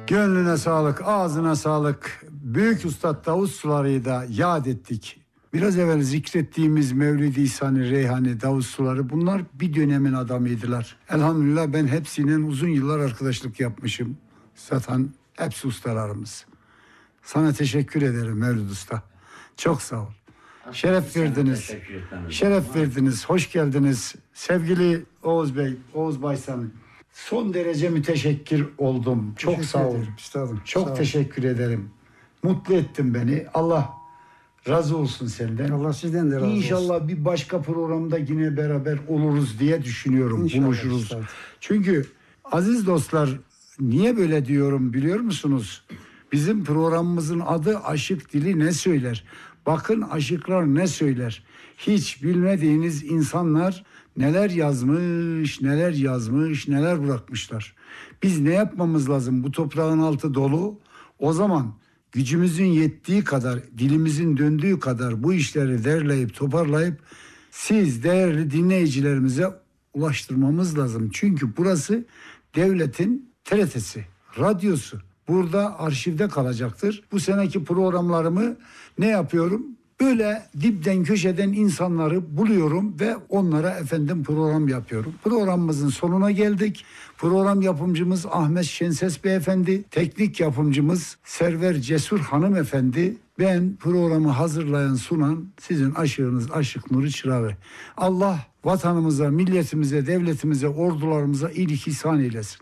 Gönlüne sağlık, ağzına sağlık. Büyük Üstad Davut Suları'yı da yad ettik. Biraz evvel zikrettiğimiz Mevlid-i İhsan-ı Reyhani, Davut Suları, bunlar bir dönemin adamıydılar. Elhamdülillah ben hepsinin uzun yıllar arkadaşlık yapmışım. Zaten hepsi ustalarımız. Sana teşekkür ederim Mevlid Usta. Çok sağ ol. Şeref verdiniz. Şeref verdiniz. Hoş geldiniz. Sevgili Oğuz Bey, Oğuz Baysan. Son derece müteşekkir oldum. Çok sağ ol. Üstadım. Çok teşekkür ederim. Mutlu ettin beni. Allah razı olsun senden. Allah sizden de razı olsun. İnşallah bir başka programda yine beraber oluruz diye düşünüyorum. İnşallah, Buluşuruz. üstadım. Çünkü aziz dostlar, niye böyle diyorum biliyor musunuz? Bizim programımızın adı Aşık Dili Ne Söyler? Bakın aşıklar ne söyler? Hiç bilmediğiniz insanlar neler yazmış, neler yazmış, neler bırakmışlar. Biz ne yapmamız lazım? Bu toprağın altı dolu. O zaman gücümüzün yettiği kadar, dilimizin döndüğü kadar bu işleri derleyip toparlayıp siz değerli dinleyicilerimize ulaştırmamız lazım. Çünkü burası devletin TRT'si, radyosu. Burada arşivde kalacaktır. Bu seneki programlarımı ne yapıyorum? Böyle dipten köşeden insanları buluyorum ve onlara program yapıyorum. Programımızın sonuna geldik. Program yapımcımız Ahmet Şenses Beyefendi, teknik yapımcımız Server Cesur Hanımefendi, ben programı hazırlayan sunan sizin aşığınız Aşık Nuri Çırağı. Allah vatanımıza, milletimize, devletimize, ordularımıza iyilik ihsan eylesin.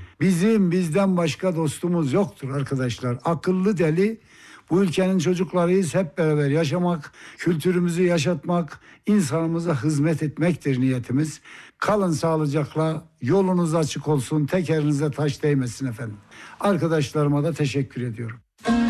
Bizden başka dostumuz yoktur arkadaşlar. Akıllı deli, bu ülkenin çocuklarıyız, hep beraber yaşamak, kültürümüzü yaşatmak, insanımıza hizmet etmektir niyetimiz. Kalın sağlıcakla, yolunuz açık olsun, tekerinize taş değmesin efendim. Arkadaşlarıma da teşekkür ediyorum.